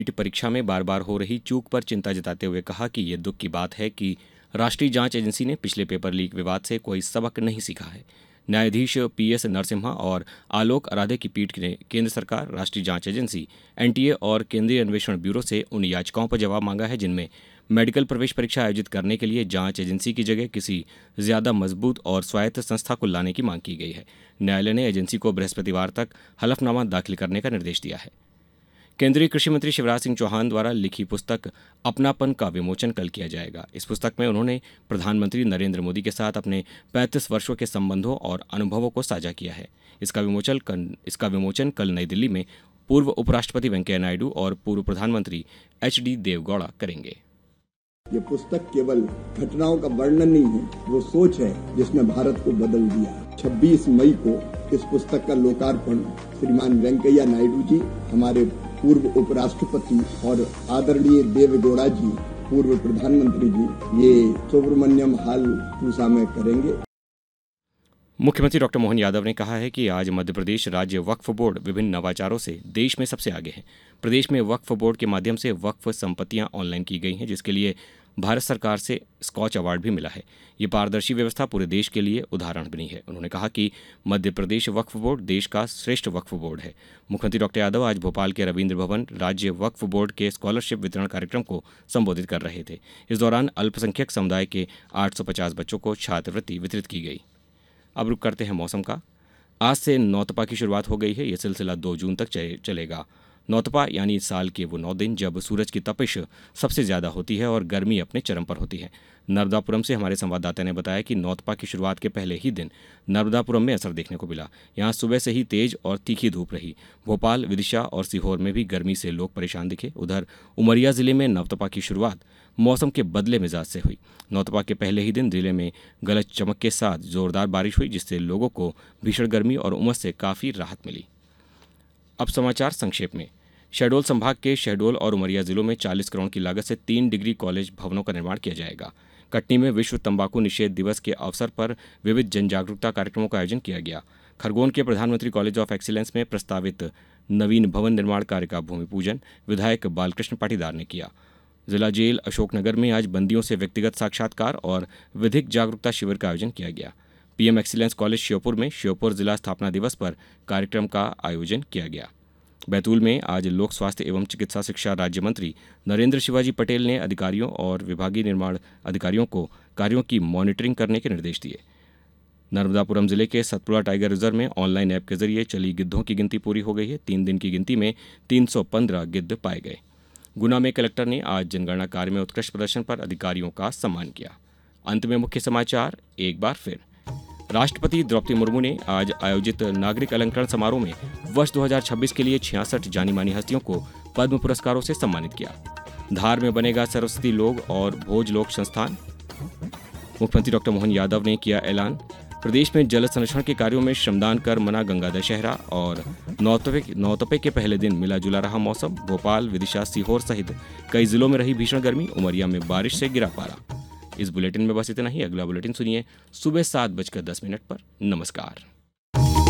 NEET परीक्षा में बार बार हो रही चूक पर चिंता जताते हुए कहा कि ये दुख की बात है कि राष्ट्रीय जांच एजेंसी ने पिछले पेपर लीक विवाद से कोई सबक नहीं सीखा है। न्यायाधीश पीएस नरसिम्हा और आलोक आराधे की पीठ ने केंद्र सरकार, राष्ट्रीय जांच एजेंसी, एनटीए और केंद्रीय अन्वेषण ब्यूरो से उन याचिकाओं पर जवाब मांगा है जिनमें मेडिकल प्रवेश परीक्षा आयोजित करने के लिए जांच एजेंसी की जगह किसी ज्यादा मजबूत और स्वायत्त संस्था को लाने की मांग की गई है। न्यायालय ने एजेंसी को बृहस्पतिवार तक हलफनामा दाखिल करने का निर्देश दिया है। केंद्रीय कृषि मंत्री शिवराज सिंह चौहान द्वारा लिखी पुस्तक अपनापन का विमोचन कल किया जाएगा। इस पुस्तक में उन्होंने प्रधानमंत्री नरेंद्र मोदी के साथ अपने 35 वर्षों के संबंधों और अनुभवों को साझा किया है। इसका विमोचन कल नई दिल्ली में पूर्व उपराष्ट्रपति वेंकैया नायडू और पूर्व प्रधानमंत्री एचडी देवगौड़ा करेंगे। ये पुस्तक केवल घटनाओं का वर्णन नहीं है, वो सोच है जिसने भारत को बदल दिया। 26 मई को इस पुस्तक का लोकार्पण श्रीमान वेंकैया नायडू जी, हमारे पूर्व उपराष्ट्रपति, और आदरणीय देवेगौड़ा जी, पूर्व प्रधानमंत्री जी, ये सुब्रमण्यम हॉल पूसा में करेंगे। मुख्यमंत्री डॉक्टर मोहन यादव ने कहा है कि आज मध्य प्रदेश राज्य वक्फ बोर्ड विभिन्न नवाचारों से देश में सबसे आगे है। प्रदेश में वक्फ बोर्ड के माध्यम से वक्फ संपत्तियां ऑनलाइन की गई हैं, जिसके लिए भारत सरकार से स्कॉच अवार्ड भी मिला है। ये पारदर्शी व्यवस्था पूरे देश के लिए उदाहरण बनी है। उन्होंने कहा कि मध्य प्रदेश वक्फ बोर्ड देश का श्रेष्ठ वक्फ बोर्ड है। मुख्यमंत्री डॉक्टर यादव आज भोपाल के रविंद्र भवन राज्य वक्फ बोर्ड के स्कॉलरशिप वितरण कार्यक्रम को संबोधित कर रहे थे। इस दौरान अल्पसंख्यक समुदाय के 850 बच्चों को छात्रवृत्ति वितरित की गई। अब रुक करते हैं मौसम का। आज से नौतपा की शुरुआत हो गई है। यह सिलसिला 2 जून तक चलेगा। नौतपा यानी साल के वो 9 दिन जब सूरज की तपिश सबसे ज्यादा होती है और गर्मी अपने चरम पर होती है। नर्मदापुरम से हमारे संवाददाता ने बताया कि नौतपा की शुरुआत के पहले ही दिन नर्मदापुरम में असर देखने को मिला। यहाँ सुबह से ही तेज और तीखी धूप रही। भोपाल, विदिशा और सीहोर में भी गर्मी से लोग परेशान दिखे। उधर उमरिया जिले में नवतपा की शुरुआत मौसम के बदले मिजाज से हुई। नौतपा के पहले ही दिन जिले में गरज चमक के साथ जोरदार बारिश हुई, जिससे लोगों को भीषण गर्मी और उमस से काफ़ी राहत मिली। अब समाचार संक्षेप में। शहडोल संभाग के शहडोल और उमरिया जिलों में 40 करोड़ की लागत से 3 डिग्री कॉलेज भवनों का निर्माण किया जाएगा। कटनी में विश्व तंबाकू निषेध दिवस के अवसर पर विविध जन जागरूकता कार्यक्रमों का आयोजन किया गया। खरगोन के प्रधानमंत्री कॉलेज ऑफ एक्सीलेंस में प्रस्तावित नवीन भवन निर्माण कार्य का भूमि पूजन विधायक बालकृष्ण पाटीदार ने किया। जिला जेल अशोकनगर में आज बंदियों से व्यक्तिगत साक्षात्कार और विधिक जागरूकता शिविर का आयोजन किया गया। पीएम एक्सीलेंस कॉलेज श्योपुर में श्योपुर जिला स्थापना दिवस पर कार्यक्रम का आयोजन किया गया। बैतूल में आज लोक स्वास्थ्य एवं चिकित्सा शिक्षा राज्य मंत्री नरेंद्र शिवाजी पटेल ने अधिकारियों और विभागीय निर्माण अधिकारियों को कार्यों की मॉनिटरिंग करने के निर्देश दिए। नर्मदापुरम जिले के सतपुड़ा टाइगर रिजर्व में ऑनलाइन ऐप के जरिए चली गिद्धों की गिनती पूरी हो गई है। 3 दिन की गिनती में 315 गिद्ध पाए गए। गुना में कलेक्टर ने आज जनगणना कार्य में उत्कृष्ट प्रदर्शन पर अधिकारियों का सम्मान किया। अंत में मुख्य समाचार एक बार फिर। राष्ट्रपति द्रौपदी मुर्मू ने आज आयोजित नागरिक अलंकरण समारोह में वर्ष 2026 के लिए 66 जानी मानी हस्तियों को पद्म पुरस्कारों से सम्मानित किया। धार में बनेगा सरस्वती लोक और भोज लोक संस्थान। मुख्यमंत्री डॉक्टर मोहन यादव ने किया ऐलान। प्रदेश में जल संरक्षण के कार्यों में श्रमदान कर मना गंगा दशहरा। और नौतपे के पहले दिन मिला जुला रहा मौसम। भोपाल, विदिशा, सीहोर सहित कई जिलों में रही भीषण गर्मी। उमरिया में बारिश से गिरा पारा। इस बुलेटिन में बस इतना ही। अगला बुलेटिन सुनिए सुबह 7:10 पर। नमस्कार।